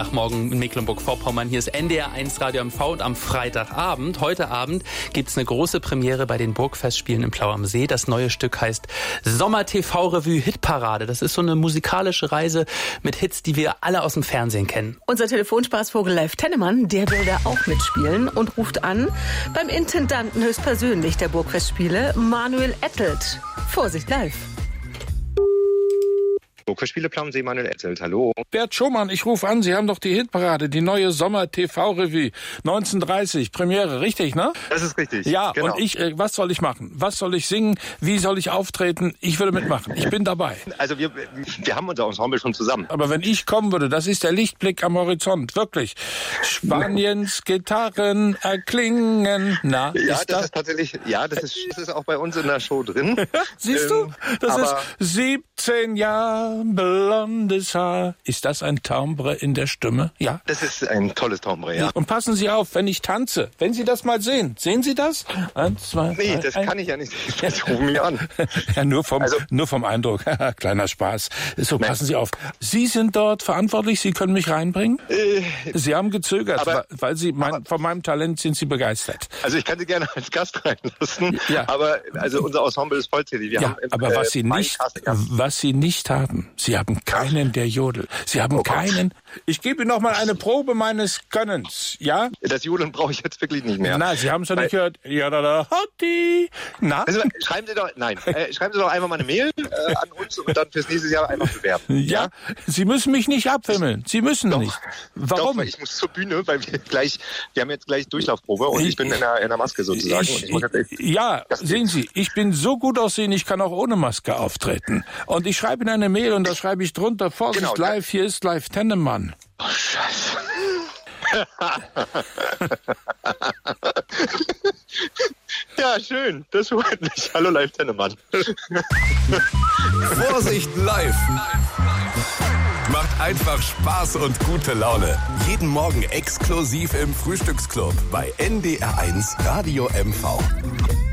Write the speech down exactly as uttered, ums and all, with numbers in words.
Freitagmorgen in Mecklenburg-Vorpommern. Hier ist N D R eins Radio M V und am Freitagabend, heute Abend, gibt es eine große Premiere bei den Burgfestspielen in Plau am See. Das neue Stück heißt Sommer-T V-Revue Hitparade. Das ist so eine musikalische Reise mit Hits, die wir alle aus dem Fernsehen kennen. Unser Telefonspaßvogel Leif Tennemann, der will da auch mitspielen und ruft an beim Intendanten höchstpersönlich der Burgfestspiele, Manuel Ettelt. Vorsicht, Leif. Burgfestspiele Plau am See, Manuel Ettelt, hallo. Bert Schumann, ich rufe an, Sie haben doch die Hitparade, die neue Sommer-T V-Revue, neunzehnhundertdreißig, Premiere, richtig, ne? Das ist richtig, Ja, genau. Und ich, äh, was soll ich machen? Was soll ich singen? Wie soll ich auftreten? Ich würde mitmachen, ich bin dabei. Also wir, wir haben unser Ensemble schon zusammen. Aber wenn ich kommen würde, das ist der Lichtblick am Horizont, wirklich. Spaniens Gitarren erklingen, na, Ja, ist das, das? ist tatsächlich, ja, das ist, das ist auch bei uns in der Show drin. Siehst Ähm, du? Das ist aber- siebzehn Jahre blondes Haar. Ist das ein Timbre in der Stimme? Ja. Das ist ein tolles Timbre, ja. Und passen Sie auf, wenn ich tanze. Wenn Sie das mal sehen. Sehen Sie das? Eins, zwei, Nee, drei, das ein. kann ich ja nicht. Das rufen mich an. Ja, nur vom, Also- nur vom Eindruck. Kleiner Spaß. So, passen Sie auf. Sie sind dort verantwortlich. Sie können mich reinbringen? Äh, Sie haben gezögert, aber- weil weil Sie mein, aber- von meinem Talent sind Sie begeistert. Also ich kann Sie gerne als Gast reinlassen, Ja. aber also unser Ensemble ist vollzählig. Wir Ja, haben im, aber was äh, Sie mein nicht, Casting- ja. was Sie nicht haben, Sie haben keinen, der jodelt. Sie haben keinen. Ich gebe Ihnen noch mal eine Probe meines Gönnens, ja? Das Jodeln brauche ich jetzt wirklich nicht mehr. Na, Sie haben es ja Weil- nicht gehört. Ja, da, da, hotti. Na? Also, schreiben Sie doch, nein, äh, schreiben Sie doch einfach mal eine Mail äh, an uns und dann fürs nächste Jahr einfach bewerben. Ja, Sie müssen mich nicht abwimmeln. Sie müssen Doch. nicht. Warum? Doch, weil ich muss zur Bühne, weil wir gleich, wir haben jetzt gleich Durchlaufprobe und ich bin in der, in der Maske sozusagen. Ich, und ich muss jetzt echt, ja, Das sehen geht. Sie, ich bin so gut aussehen, ich kann auch ohne Maske auftreten. Und ich schreibe Ihnen eine Mail und da schreibe ich drunter, Vorsicht, Genau, live, hier ist Leif Tennemann. oh, Scheiße. Ja, schön, das freut mich. Hallo, Leif Tennemann. Vorsicht live! Macht einfach Spaß und gute Laune. Jeden Morgen exklusiv im Frühstücksclub bei N D R eins Radio M V.